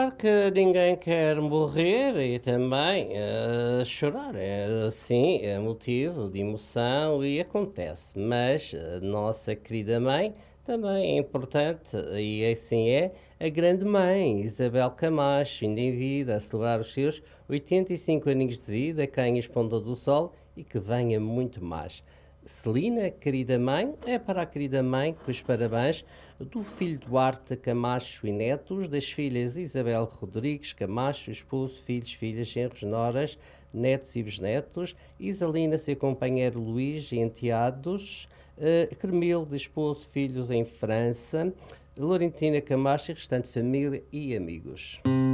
Claro que ninguém quer morrer e também chorar. Sim, é motivo de emoção e acontece. Mas a nossa querida mãe também é importante e assim é a grande mãe, Isabel Camacho, ainda em vida, a celebrar os seus 85 aninhos de vida, cá em Esponda do Sol e que venha muito mais. Celina, querida mãe, é para a querida mãe que os parabéns do filho Duarte Camacho e netos, das filhas Isabel Rodrigues Camacho, esposo, filhos, filhas, genros, noras, netos e bisnetos, Isalina, seu companheiro Luís, enteados, Cremilde, esposo, filhos em França, Laurentina Camacho e restante família e amigos.